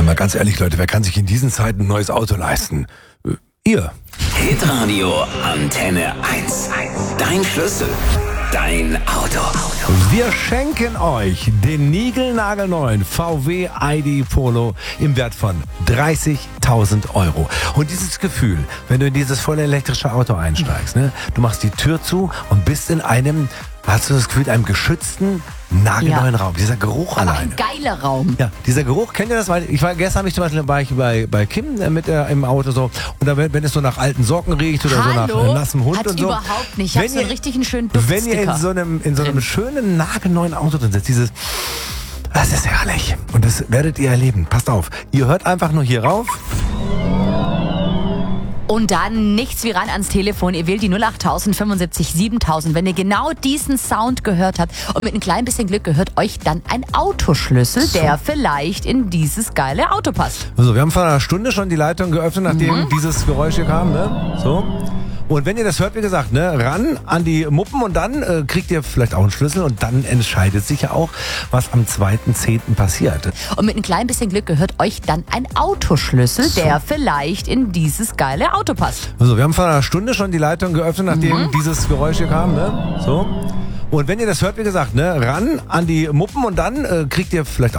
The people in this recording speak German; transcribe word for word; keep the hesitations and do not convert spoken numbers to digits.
Mal ganz ehrlich, Leute, wer kann sich in diesen Zeiten ein neues Auto leisten? Äh, Ihr. Hitradio Antenne eins. Dein Schlüssel. Dein Auto. Wir schenken euch den niegelnagelneuen V W I D Polo im Wert von dreißigtausend Euro. Und dieses Gefühl, wenn du in dieses voll elektrische Auto einsteigst, ne, du machst die Tür zu und bist in einem, hast du das Gefühl, einem geschützten, nagelneuen Ja. Raum. Dieser Geruch Aber alleine. ein geiler Raum. Ja, dieser Geruch, kennt ihr das? Weil ich war gestern, habe ich zum Beispiel war ich bei, bei Kim äh, mit äh, im Auto so und da wenn, wenn es so nach alten Socken riecht oder so nach Hallo? äh, nassem Hund Hat's und so. überhaupt nicht. Ich habe Wenn so einen ihr- richtigen schönen Wenn ihr in Duftsticker. so einem in so einem schönen nagelneuen Auto drin sitzt, dieses, das ist herrlich und das werdet ihr erleben. Passt auf, ihr hört einfach nur hier rauf. Und dann nichts wie ran ans Telefon. Ihr wählt die null achttausend fünfundsiebzig siebentausend. Wenn ihr genau diesen Sound gehört habt und mit ein klein bisschen Glück gehört euch dann ein Autoschlüssel, der vielleicht in dieses geile Auto passt. Also, wir haben vor einer Stunde schon die Leitung geöffnet, nachdem mhm. dieses Geräusch hier kam, ne? So. Und wenn ihr das hört, wie gesagt, ne, ran an die Muppen und dann äh, kriegt ihr vielleicht auch einen Schlüssel und dann entscheidet sich ja auch, was am zweiten zehnten passiert. Und mit ein klein bisschen Glück gehört euch dann ein Autoschlüssel, So. der vielleicht in dieses geile Auto passt. Also, wir haben vor einer Stunde schon die Leitung geöffnet, nachdem Mhm. dieses Geräusch hier kam, ne? So. Und wenn ihr das hört, wie gesagt, ne, ran an die Muppen und dann äh, kriegt ihr vielleicht